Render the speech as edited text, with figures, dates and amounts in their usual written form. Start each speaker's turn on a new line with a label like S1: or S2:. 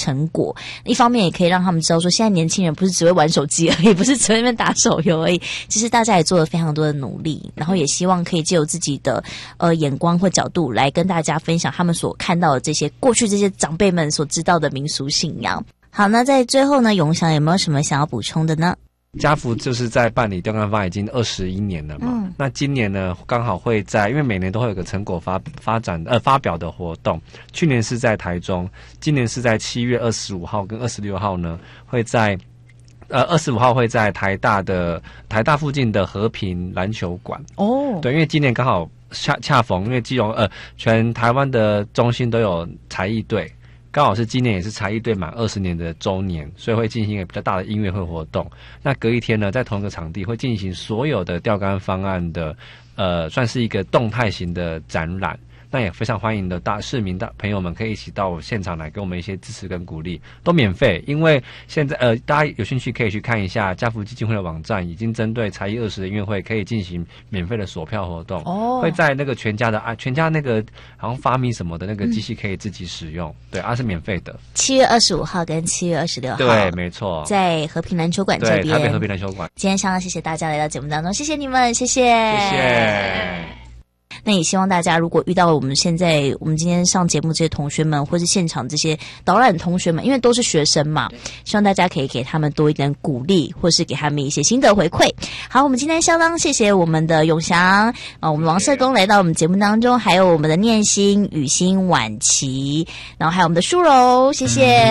S1: 成果。一方面也可以让他们知道说，现在年轻人不是只会玩手机而已，不是只会在那边打手游而已，其实大家也做了非常多的努力，然后也希望可以借由自己的眼光或角度来跟大家分享他们所看到的这些过去这些长辈们所知道的民俗信仰。好，那在最后呢，永祥有没有什么想要补充的呢？
S2: 家福就是在办理钓竿坊已经21年了嘛，那今年呢刚好会在，因为每年都会有个成果发表的活动，去年是在台中，今年是在7月25号跟26号呢会在25号会在台大附近的和平篮球馆哦，对，因为今年刚好恰逢因为基隆全台湾的中心都有才艺队。刚好是今年也是才艺队满20年的周年，所以会进行一个比较大的音乐会活动。那隔一天呢，在同一个场地会进行所有的钓竿方案的算是一个动态型的展览。那也非常欢迎的市民朋友们可以一起到现场来给我们一些支持跟鼓励，都免费。因为现在大家有兴趣可以去看一下家福基金会的网站，已经针对才艺20的音乐会可以进行免费的索票活动哦，会在那个全家那个好像发米什么的那个机器可以自己使用，对，是免费的。7月25号跟7月26号，
S1: 对，
S2: 没错，
S1: 在和平篮球馆这边，
S2: 对，台北和平篮球馆。
S1: 今天相当谢谢大家来到节目当中，谢谢你们，谢谢，
S2: 谢谢。
S1: 那也希望大家如果遇到我们今天上节目这些同学们，或是现场这些导览同学们，因为都是学生嘛，希望大家可以给他们多一点鼓励，或是给他们一些心得回馈。好，我们今天相当谢谢我们的永祥我们王社工来到我们节目当中，还有我们的念心、雨欣、婉琪，然后还有我们的淑柔，谢谢。